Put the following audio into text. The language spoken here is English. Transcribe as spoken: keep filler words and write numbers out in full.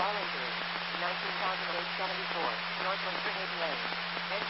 All engines. nineteen thousand eight hundred seventy-four. Northwestern Aviation.